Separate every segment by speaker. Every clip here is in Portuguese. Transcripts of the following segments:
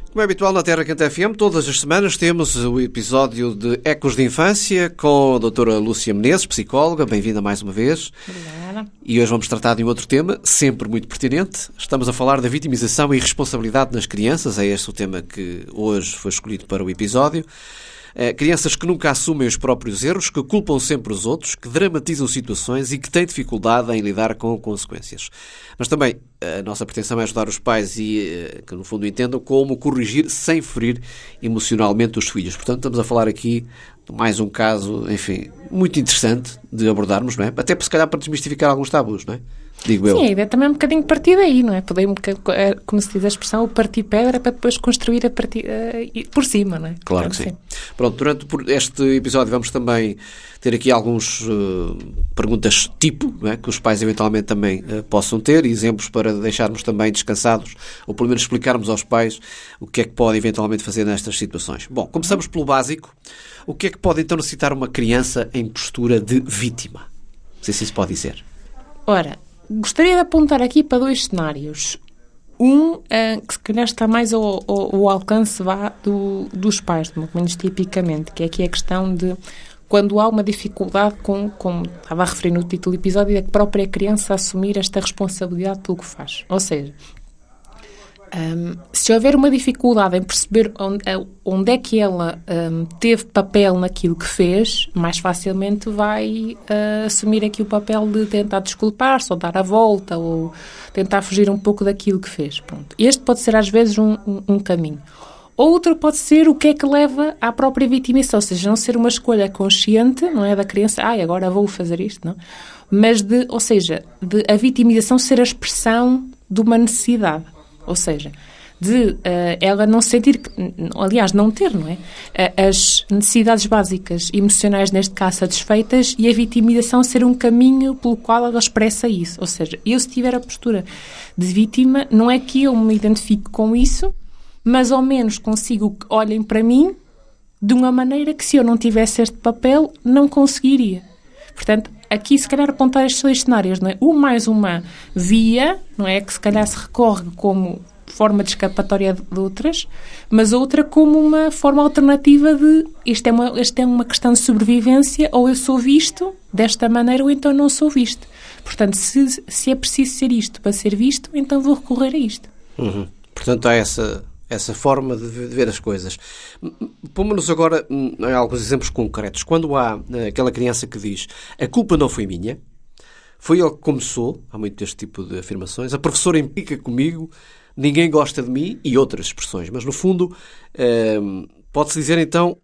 Speaker 1: Como é habitual na Terra Quente FM, todas as semanas temos o episódio de Ecos de Infância com a doutora Lúcia Menezes, psicóloga. Bem-vinda mais uma vez.
Speaker 2: Obrigada.
Speaker 1: E hoje vamos tratar de um outro tema, sempre muito pertinente. Estamos a falar da vitimização e responsabilidade nas crianças. É este o tema que hoje foi escolhido para o episódio. Crianças que nunca assumem os próprios erros, que culpam sempre os outros, que dramatizam situações e que têm dificuldade em lidar com consequências. Mas também a nossa pretensão é ajudar os pais e que no fundo entendam como corrigir sem ferir emocionalmente os filhos. Portanto, estamos a falar aqui de mais um caso, enfim, muito interessante de abordarmos, não é? Até se calhar para desmistificar alguns tabus, não é? Digo eu.
Speaker 2: Sim, a ideia também é um bocadinho partir daí, não é? Podemos, como se diz a expressão, o partir pedra para depois construir a partir, por cima, não é?
Speaker 1: Claro que sim. Pronto, durante este episódio vamos também ter aqui alguns perguntas tipo, não é? Que os pais eventualmente também possam ter, exemplos para deixarmos também descansados, ou pelo menos explicarmos aos pais o que é que pode eventualmente fazer nestas situações. Bom, começamos pelo básico. O que é que pode então necessitar uma criança em postura de vítima? Não sei se isso pode dizer.
Speaker 2: Ora, gostaria de apontar aqui para dois cenários. Que se calhar está mais ao alcance dos pais, muito menos tipicamente, que é aqui a questão de quando há uma dificuldade como estava a referir no título do episódio, da própria criança assumir esta responsabilidade pelo que faz. Ou seja, se houver uma dificuldade em perceber onde é que ela teve papel naquilo que fez, mais facilmente vai assumir aqui o papel de tentar desculpar-se, ou dar a volta, ou tentar fugir um pouco daquilo que fez. Pronto. Este pode ser às vezes um caminho. Outro pode ser o que é que leva à própria vitimização, ou seja, não ser uma escolha consciente, não é, da criança, agora vou fazer isto, não? Mas ou seja, de a vitimização ser a expressão de uma necessidade. Ou seja, de ela não sentir, aliás, não ter, não é? As necessidades básicas emocionais, neste caso, satisfeitas, e a vitimização ser um caminho pelo qual ela expressa isso. Ou seja, eu se tiver a postura de vítima, não é que eu me identifique com isso, mas ao menos consigo que olhem para mim de uma maneira que, se eu não tivesse este papel, não conseguiria. Portanto, aqui se calhar apontar estes dois cenários, não é? Mais uma via, não é? Que se calhar se recorre como forma de escapatória de outras, mas outra como uma forma alternativa de isto é uma questão de sobrevivência, ou eu sou visto desta maneira ou então não sou visto. Portanto, se é preciso ser isto para ser visto, então vou recorrer a isto.
Speaker 1: Uhum. Portanto, há essa forma de ver as coisas. Pomos-nos agora em alguns exemplos concretos. Quando há aquela criança que diz a culpa não foi minha, foi ele que começou, há muito deste tipo de afirmações, a professora implica comigo, ninguém gosta de mim, e outras expressões. Mas, no fundo, pode-se dizer, então,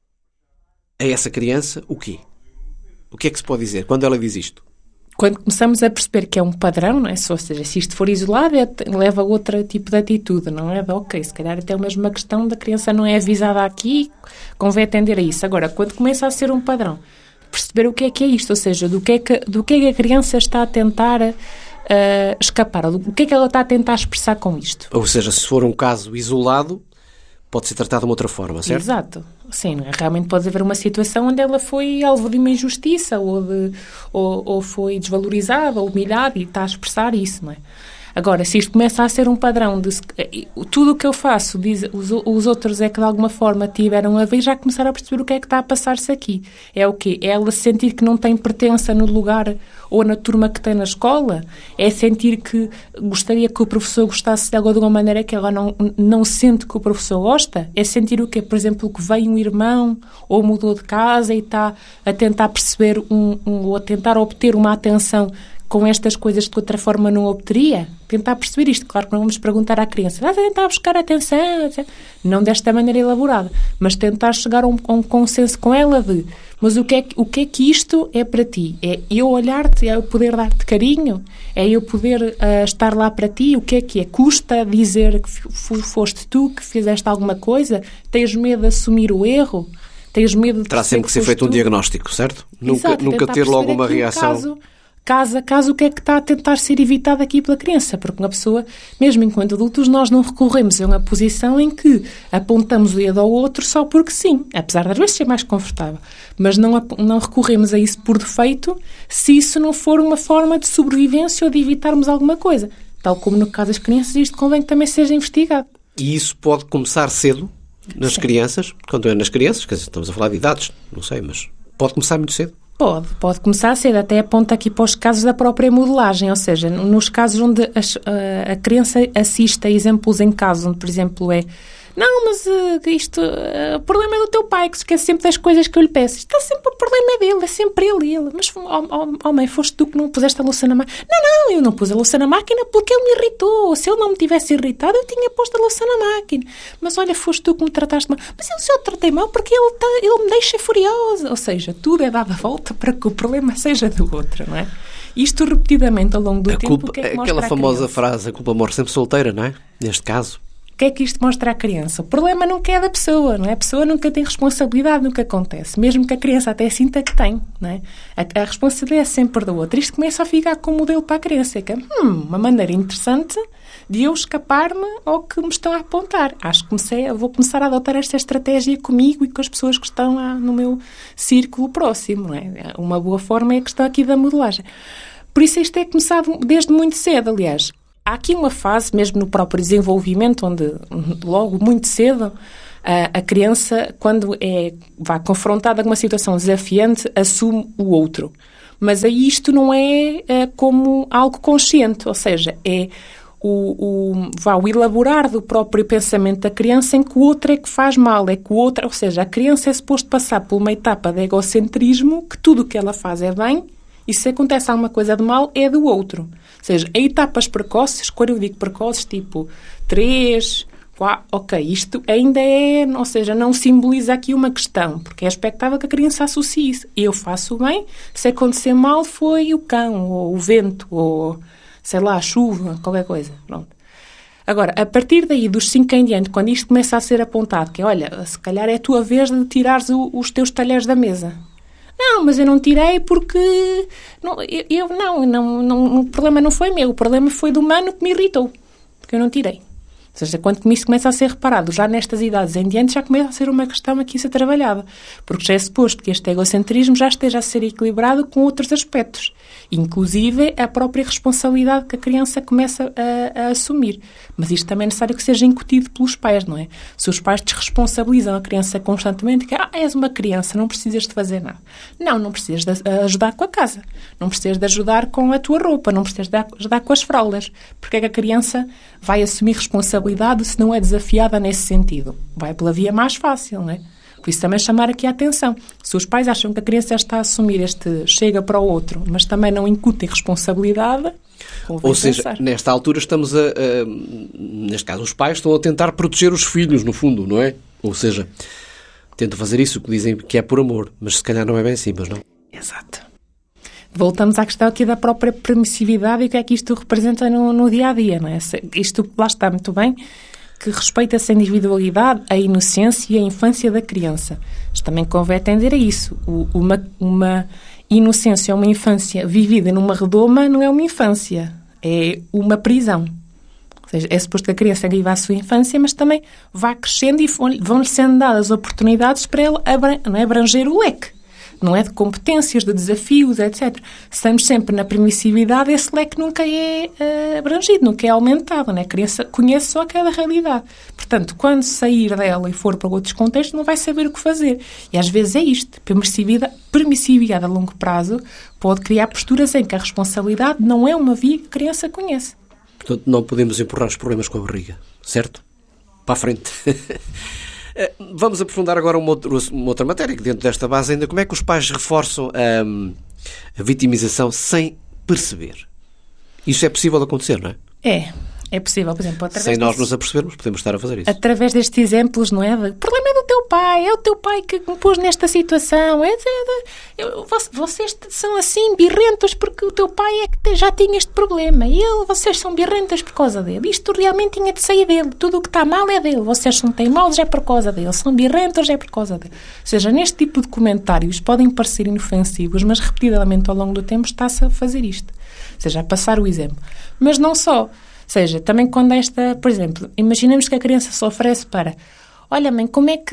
Speaker 1: a essa criança o quê? O que é que se pode dizer quando ela diz isto?
Speaker 2: Quando começamos a perceber que é um padrão, não é? Ou seja, se isto for isolado, leva a outro tipo de atitude, não é? Ok, se calhar até mesmo uma questão da criança não é avisada aqui, convém atender a isso. Agora, quando começa a ser um padrão, perceber o que é isto, ou seja, do que é que a criança está a tentar escapar, o que é que ela está a tentar expressar com isto.
Speaker 1: Ou seja, se for um caso isolado, pode ser tratado de uma outra forma, certo?
Speaker 2: Exato. Sim, realmente pode haver uma situação onde ela foi alvo de uma injustiça ou foi desvalorizada ou humilhada e está a expressar isso, não é? Agora, se isto começa a ser um padrão de tudo o que eu faço, os outros é que de alguma forma tiveram a ver, já começaram a perceber o que é que está a passar-se aqui. É o quê? É ela sentir que não tem pertença no lugar ou na turma que tem na escola? É sentir que gostaria que o professor gostasse dela de uma maneira que ela não sente que o professor gosta? É sentir o quê? Por exemplo, que veio um irmão ou mudou de casa e está a tentar perceber ou a tentar obter uma atenção com estas coisas que de outra forma não obteria? Tentar perceber isto. Claro que não vamos perguntar à criança, tentar buscar atenção, não desta maneira elaborada, mas tentar chegar a um consenso com ela de, mas o que é que isto é para ti? É eu olhar-te, é eu poder dar-te carinho? É eu poder estar lá para ti? O que é? Custa dizer que foste tu que fizeste alguma coisa? Tens medo de assumir o erro? Tens medo de...
Speaker 1: Terá sempre que ser feito um diagnóstico, certo?
Speaker 2: Exato,
Speaker 1: nunca ter logo uma reação...
Speaker 2: Caso a caso, o que é que está a tentar ser evitado aqui pela criança? Porque uma pessoa, mesmo enquanto adultos, nós não recorremos a uma posição em que apontamos o dedo ao outro só porque sim, apesar de às vezes ser mais confortável. Mas não recorremos a isso por defeito se isso não for uma forma de sobrevivência ou de evitarmos alguma coisa. Tal como no caso das crianças, isto convém que também seja investigado.
Speaker 1: E isso pode começar cedo nas crianças? Quando é nas crianças, quer dizer, estamos a falar de idades, não sei, mas pode começar muito cedo?
Speaker 2: Pode começar cedo, até aponta aqui para os casos da própria modelagem, ou seja, nos casos onde a criança assiste a exemplos em casa, onde, por exemplo, não, mas o problema é do teu pai, que se esquece sempre das coisas que eu lhe peço. Isto é sempre o problema é dele, é sempre ele. Mas, mãe, foste tu que não puseste a louça na máquina? Não, eu não pus a louça na máquina porque ele me irritou. Se ele não me tivesse irritado, eu tinha posto a louça na máquina. Mas olha, foste tu que me trataste mal. Mas eu só tratei mal porque ele me deixa furiosa. Ou seja, tudo é dado a volta para que o problema seja do outro, não é? Isto repetidamente ao longo do tempo, o que é que mostra
Speaker 1: aquela famosa frase, a culpa morre sempre solteira, não é? Neste caso.
Speaker 2: O que é que isto mostra à criança? O problema nunca é da pessoa, não é? A pessoa nunca tem responsabilidade no que acontece, mesmo que a criança até sinta que tem, não é? A responsabilidade é sempre do outro. Isto começa a ficar como modelo para a criança, que é uma maneira interessante de eu escapar-me ao que me estão a apontar. Acho que vou começar a adotar esta estratégia comigo e com as pessoas que estão lá no meu círculo próximo, não é? Uma boa forma é a questão aqui da modelagem. Por isso isto é começado desde muito cedo, aliás. Há aqui uma fase, mesmo no próprio desenvolvimento, onde logo muito cedo a criança, quando vai confrontada com uma situação desafiante, assume o outro. Mas aí isto não é como algo consciente, ou seja, é o elaborar do próprio pensamento da criança em que o outro é que faz mal, ou seja, a criança é suposto passar por uma etapa de egocentrismo, que tudo o que ela faz é bem, e se acontece alguma coisa de mal, é do outro. Ou seja, em etapas precoces, quando eu digo precoces, tipo 3, 4, ok, isto ainda ou seja, não simboliza aqui uma questão, porque é expectável que a criança associe isso. Eu faço bem, se acontecer mal foi o cão, ou o vento, ou, sei lá, a chuva, qualquer coisa. Pronto. Agora, a partir daí, dos 5 em diante, quando isto começa a ser apontado, que é, olha, se calhar é a tua vez de tirares os teus talheres da mesa. Não, mas eu não tirei porque... o problema não foi meu. O problema foi do mano que me irritou. Porque eu não tirei. Ou seja, quando isso começa a ser reparado, já nestas idades em diante, já começa a ser uma questão aqui a ser trabalhada. Porque já é suposto que este egocentrismo já esteja a ser equilibrado com outros aspectos. Inclusive a própria responsabilidade que a criança começa a assumir. Mas isto também é necessário que seja incutido pelos pais, não é? Se os pais desresponsabilizam a criança constantemente, que és uma criança, não precisas de fazer nada. Não precisas de ajudar com a casa. Não precisas de ajudar com a tua roupa. Não precisas de ajudar com as fraldas. Porque é que a criança vai assumir responsabilidade se não é desafiada nesse sentido? Vai pela via mais fácil, não é? Por isso também chamar aqui a atenção. Se os pais acham que a criança está a assumir chega para o outro, mas também não incutem responsabilidade,
Speaker 1: ou seja, nesta altura neste caso, os pais estão a tentar proteger os filhos, no fundo, não é? Ou seja, tentam fazer isso, que dizem que é por amor, mas se calhar não é bem assim, mas não?
Speaker 2: Exato. Voltamos à questão aqui da própria permissividade e o que é que isto representa no dia-a-dia, não é? Isto lá está muito bem, que respeita-se a individualidade, a inocência e a infância da criança. Mas também convém atender a isso. Uma inocência ou uma infância vivida numa redoma não é uma infância, é uma prisão. Ou seja, é suposto que a criança viva a sua infância, mas também vá crescendo e vão-lhe sendo dadas oportunidades para ela abranger o leque. Não é de competências, de desafios, etc. Se estamos sempre na permissividade, esse leque nunca é abrangido, nunca é aumentado, né? A criança conhece só aquela realidade. Portanto, quando sair dela e for para outros contextos, não vai saber o que fazer. E às vezes é isto. Permissividade a longo prazo pode criar posturas em que a responsabilidade não é uma via que a criança conhece.
Speaker 1: Portanto, não podemos empurrar os problemas com a barriga, certo? Para a frente. Vamos aprofundar agora uma outra matéria, que dentro desta base ainda, como é que os pais reforçam a vitimização sem perceber? Isso é possível de acontecer, não é?
Speaker 2: É possível, por exemplo,
Speaker 1: sem nós nos apercebermos, podemos estar a fazer isso.
Speaker 2: Através destes exemplos, não é? O problema é do teu pai, é o teu pai que me pôs nesta situação. Vocês são assim birrentos porque o teu pai é que já tinha este problema. E vocês são birrentos por causa dele. Isto realmente tinha de sair dele. Tudo o que está mal é dele. Vocês são teimosos é por causa dele. São birrentos é por causa dele. Ou seja, neste tipo de comentários podem parecer inofensivos, mas repetidamente ao longo do tempo está-se a fazer isto. Ou seja, a passar o exemplo. Mas não só. Ou seja, também quando por exemplo, imaginemos que a criança se oferece para, olha mãe, como é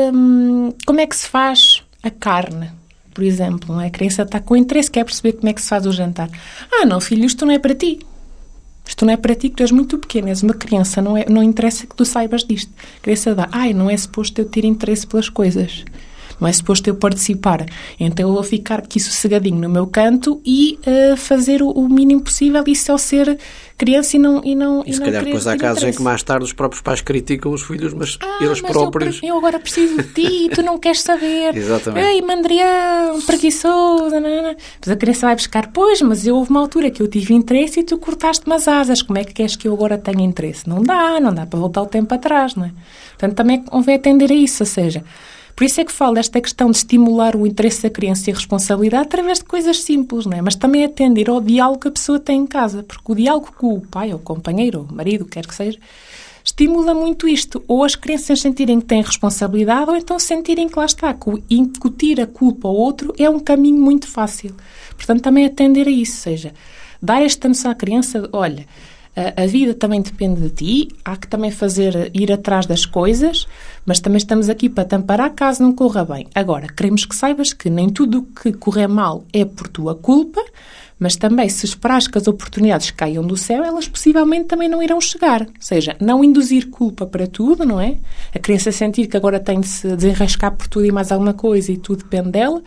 Speaker 2: que se faz a carne, por exemplo, não é? A criança está com interesse, quer perceber como é que se faz o jantar. Não filho, isto não é para ti. Isto não é para ti, que tu és muito pequeno, és uma criança, não interessa que tu saibas disto. A criança dá, não é suposto eu ter interesse pelas coisas. Não é suposto eu participar. Então eu vou ficar aqui sossegadinho no meu canto e fazer o mínimo possível, e só ser criança e
Speaker 1: se calhar depois há casos em que mais tarde os próprios pais criticam os filhos, mas eles próprios...
Speaker 2: Eu agora preciso de ti, tu não queres saber.
Speaker 1: Exatamente.
Speaker 2: Ei, mandrião, preguiçoso. Mas a criança vai buscar, pois, mas houve uma altura que eu tive interesse e tu cortaste-me as asas. Como é que queres que eu agora tenha interesse? Não dá para voltar o tempo atrás, não é? Portanto, também convém atender a isso, ou seja... Por isso é que falo desta questão de estimular o interesse da criança e a responsabilidade através de coisas simples, não é? Mas também atender ao diálogo que a pessoa tem em casa, porque o diálogo com o pai, ou o companheiro, ou o marido, quer que seja, estimula muito isto. Ou as crianças sentirem que têm responsabilidade, ou então sentirem que lá está, que incutir a culpa ao outro é um caminho muito fácil. Portanto, também atender a isso, ou seja, dar esta noção à criança, olha... A vida também depende de ti, há que também ir atrás das coisas, mas também estamos aqui para te amparar caso não corra bem. Agora, queremos que saibas que nem tudo o que correr mal é por tua culpa, mas também se esperares que as oportunidades caiam do céu, elas possivelmente também não irão chegar. Ou seja, não induzir culpa para tudo, não é? A criança sentir que agora tem de se desenrascar por tudo e mais alguma coisa e tudo depende dela.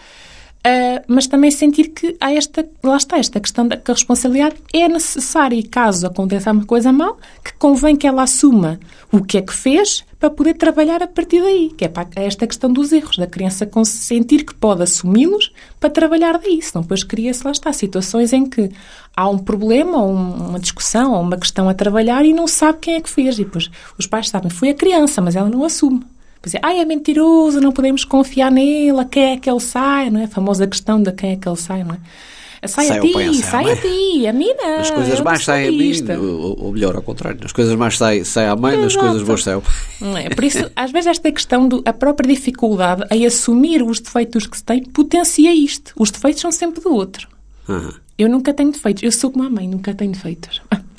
Speaker 2: Mas também sentir que há esta questão que a responsabilidade é necessária, e caso aconteça uma coisa mal, que convém que ela assuma o que é que fez para poder trabalhar a partir daí, que é para esta questão dos erros, da criança sentir que pode assumi-los para trabalhar daí, senão depois cria-se, lá está, situações em que há um problema, ou uma discussão, ou uma questão a trabalhar e não sabe quem é que fez, e depois os pais sabem, foi a criança, mas ela não assume. É mentiroso, não podemos confiar nele, a quem é que ele sai, não é? A famosa questão de quem é que ele sai, não é? Sai a ti, a mim não.
Speaker 1: As coisas mais saem a mim, ou melhor, ao contrário, as coisas mais saem à mãe, as coisas boas saem ao pai.
Speaker 2: Por isso, às vezes esta questão, a própria dificuldade em assumir os defeitos que se tem, potencia isto. Os defeitos são sempre do outro. Eu nunca tenho defeitos, eu sou como a mãe, nunca tenho defeitos.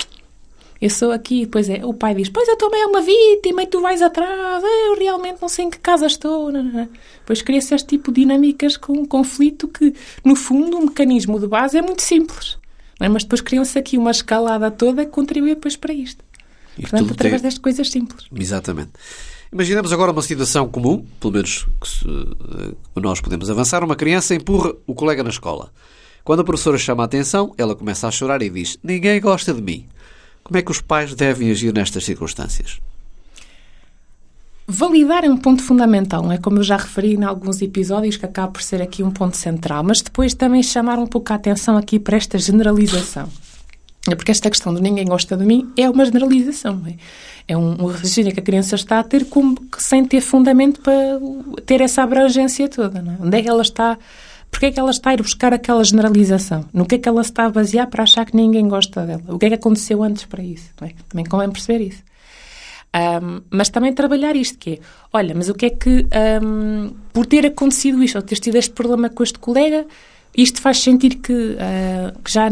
Speaker 2: Eu sou aqui, depois o pai diz, pois eu também é uma vítima e tu vais atrás, eu realmente não sei em que casa estou. Depois cria-se este tipo de dinâmicas com um conflito que, no fundo, o mecanismo de base é muito simples. Não é? Mas depois criam-se aqui uma escalada toda que contribui depois para isto. E portanto, através destas coisas simples.
Speaker 1: Exatamente. Imaginemos agora uma situação comum, pelo menos que nós podemos avançar. Uma criança empurra o colega na escola. Quando a professora chama a atenção, ela começa a chorar e diz, ninguém gosta de mim. Como é que os pais devem agir nestas circunstâncias?
Speaker 2: Validar é um ponto fundamental, não é? Como eu já referi em alguns episódios, que acaba por ser aqui um ponto central, mas depois também chamar um pouco a atenção aqui para esta generalização. Porque esta questão de ninguém gosta de mim é uma generalização, não é? É um raciocínio que a criança está a ter sem ter fundamento para ter essa abrangência toda, não é? Onde é que ela está... Porquê é que ela está a ir buscar aquela generalização? No que é que ela se está a basear para achar que ninguém gosta dela? O que é que aconteceu antes para isso? Não é? Também convém perceber isso. Mas também trabalhar isto, que é, olha, mas o que é que, por ter acontecido isto, ou teres tido este problema com este colega, isto faz sentir que já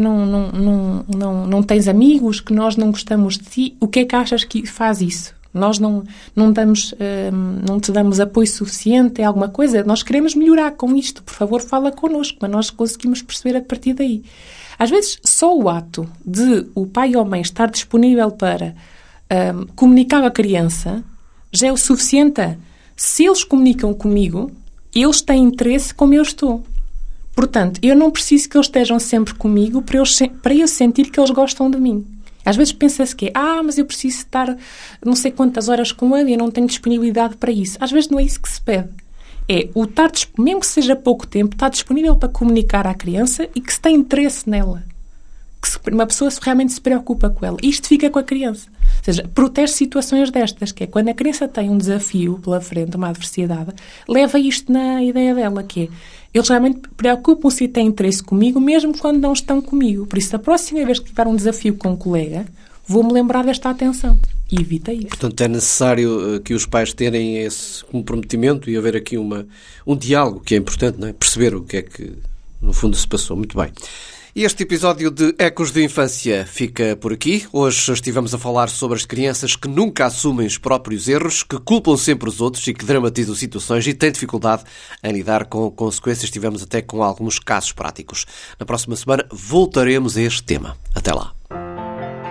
Speaker 2: não tens amigos, que nós não gostamos de ti. O que é que achas que faz isso? Nós não te damos apoio suficiente a alguma coisa. Nós queremos melhorar com isto. Por favor, fala connosco, mas nós conseguimos perceber a partir daí. Às vezes, só o ato de o pai ou a mãe estar disponível para comunicar com a criança já é o suficiente. Se eles comunicam comigo, eles têm interesse como eu estou. Portanto, eu não preciso que eles estejam sempre comigo para eu sentir que eles gostam de mim. Às vezes pensa-se que mas eu preciso estar não sei quantas horas com ele e eu não tenho disponibilidade para isso. Às vezes não é isso que se pede. É o estar, mesmo que seja pouco tempo, estar disponível para comunicar à criança e que se tem interesse nela. Que uma pessoa realmente se preocupa com ela. Isto fica com a criança. Ou seja, protege situações destas, que é quando a criança tem um desafio pela frente, uma adversidade, leva isto na ideia dela, que é eles realmente preocupam-se e têm interesse comigo, mesmo quando não estão comigo. Por isso, a próxima vez que tiver um desafio com um colega, vou-me lembrar desta atenção. E evita isso.
Speaker 1: Portanto, é necessário que os pais terem esse comprometimento e haver aqui um diálogo, que é importante, não é? Perceber o que é que, no fundo, se passou. Muito bem. E este episódio de Ecos de Infância fica por aqui. Hoje estivemos a falar sobre as crianças que nunca assumem os próprios erros, que culpam sempre os outros e que dramatizam situações e têm dificuldade em lidar com consequências. Estivemos até com alguns casos práticos. Na próxima semana voltaremos a este tema. Até lá.